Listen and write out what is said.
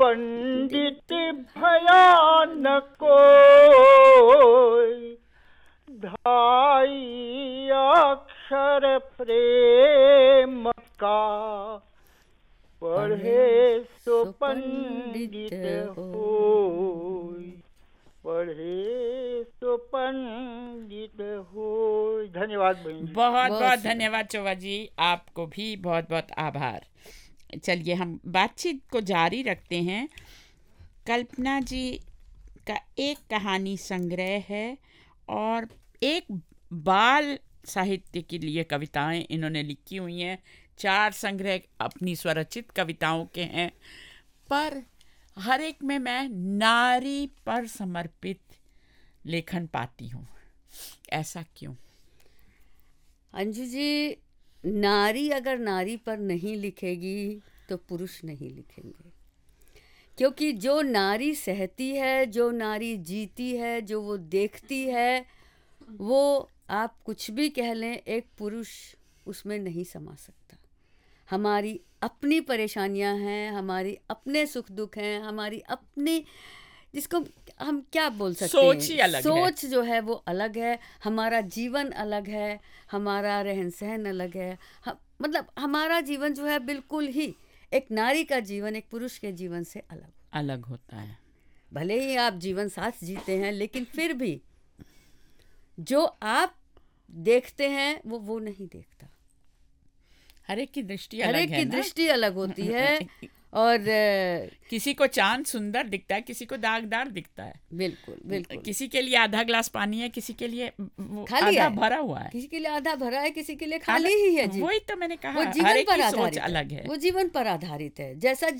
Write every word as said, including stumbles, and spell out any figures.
पंडित भया न कोई, ढाई अक्षर प्रेम का, पढ़े सो पंडित होय, पढ़े सो पंडित होय। धन्यवाद बहन जी। बहुत बहुत धन्यवाद चौबा जी, आपको भी बहुत बहुत आभार। चलिए हम बातचीत को जारी रखते हैं। कल्पना जी का एक कहानी संग्रह है और एक बाल साहित्य के लिए कविताएं इन्होंने लिखी हुई हैं। चार संग्रह अपनी स्वरचित कविताओं के हैं, पर हर एक में मैं नारी पर समर्पित लेखन पाती हूँ। ऐसा क्यों? अंजू जी, नारी अगर नारी पर नहीं लिखेगी तो पुरुष नहीं लिखेंगे, क्योंकि जो नारी सहती है, जो नारी जीती है, जो वो देखती है, वो आप कुछ भी कह लें, एक पुरुष उसमें नहीं समा सकता। हमारी अपनी परेशानियां हैं, हमारी अपने सुख दुख हैं, हमारी अपनी, जिसको हम क्या बोल सकते हैं, सोच ही अलग सोच है। जो है वो अलग है, हमारा जीवन अलग है, हमारा रहन सहन अलग है। हम, मतलब हमारा जीवन जो है बिल्कुल ही एक नारी का जीवन एक पुरुष के जीवन से अलग अलग होता है। भले ही आप जीवन साथ जीते हैं, लेकिन फिर भी जो आप देखते हैं वो वो नहीं देखता। हर एक की दृष्टि हर अलग एक है की ना? दृष्टि अलग होती है। और अ, किसी को चांद सुंदर दिखता है, किसी को दागदार दिखता है। बिल्कुल बिल्कुल। किसी के लिए आधा ग्लास पानी है, किसी के लिए वो खाली आधा है, भरा हुआ है। किसी के लिए आधा भरा है, किसी के लिए खाली ही है। जी, वही तो मैंने कहा, वो हर जीवन एक पर की सोच आधारित अलग है, है। वो जीवन पर आधारित है। जैसा